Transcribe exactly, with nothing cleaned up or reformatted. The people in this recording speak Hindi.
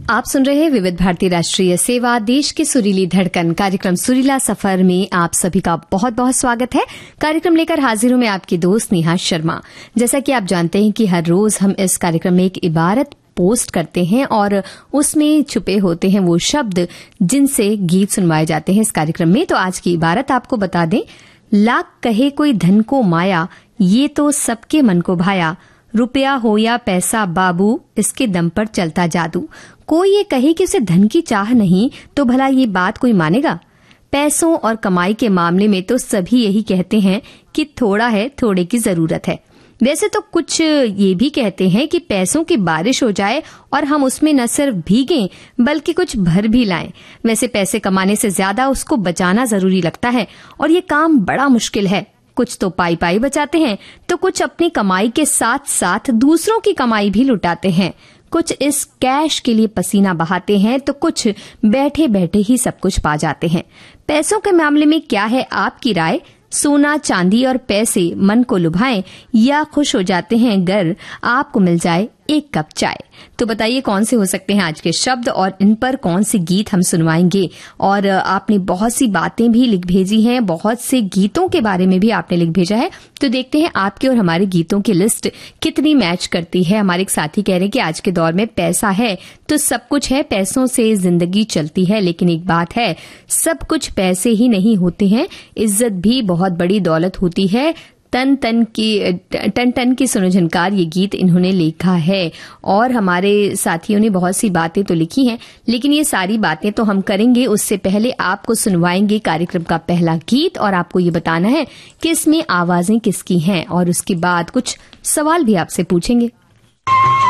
आप सुन रहे हैं विविध भारती राष्ट्रीय सेवा, देश की सुरीली धड़कन। कार्यक्रम सुरीला सफर में आप सभी का बहुत बहुत स्वागत है। कार्यक्रम लेकर हाजिर हूं मैं आपकी दोस्त नेहा शर्मा। जैसा कि आप जानते हैं कि हर रोज हम इस कार्यक्रम में एक इबारत पोस्ट करते हैं और उसमें छुपे होते हैं वो शब्द जिनसे गीत सुनवाए जाते हैं इस कार्यक्रम में। तो आज की इबारत आपको बता दें। लाख कहे कोई धन को माया, ये तो सबके मन को भाया। रुपया हो या पैसा बाबू, इसके दम पर चलता जादू। कोई ये कहे कि उसे धन की चाह नहीं, तो भला ये बात कोई मानेगा? पैसों और कमाई के मामले में तो सभी यही कहते हैं कि थोड़ा है, थोड़े की जरूरत है। वैसे तो कुछ ये भी कहते हैं कि पैसों की बारिश हो जाए और हम उसमें न सिर्फ भीगें बल्कि कुछ भर भी लाएं। वैसे पैसे कमाने से ज्यादा उसको बचाना जरूरी लगता है और ये काम बड़ा मुश्किल है। कुछ तो पाई पाई बचाते हैं, तो कुछ अपनी कमाई के साथ साथ दूसरों की कमाई भी लुटाते हैं। कुछ इस कैश के लिए पसीना बहाते हैं, तो कुछ बैठे बैठे ही सब कुछ पा जाते हैं। पैसों के मामले में क्या है आपकी राय? सोना, चांदी और पैसे मन को लुभाएं या खुश हो जाते हैं अगर आपको मिल जाए एक कप चाय? तो बताइए कौन से हो सकते हैं आज के शब्द और इन पर कौन से गीत हम सुनवाएंगे। और आपने बहुत सी बातें भी लिख भेजी हैं, बहुत से गीतों के बारे में भी आपने लिख भेजा है। तो देखते हैं आपके और हमारे गीतों की लिस्ट कितनी मैच करती है। हमारे एक साथी कह रहे हैं कि आज के दौर में पैसा है तो सब कुछ है, पैसों से जिंदगी चलती है। लेकिन एक बात है, सब कुछ पैसे ही नहीं होते हैं, इज्जत भी बहुत बड़ी दौलत होती है। तन तन की टन टन की सुनो झनकार, ये गीत इन्होंने लिखा है। और हमारे साथियों ने बहुत सी बातें तो लिखी हैं, लेकिन ये सारी बातें तो हम करेंगे उससे पहले आपको सुनवाएंगे कार्यक्रम का पहला गीत और आपको ये बताना है कि इसमें आवाजें किसकी हैं और उसके बाद कुछ सवाल भी आपसे पूछेंगे।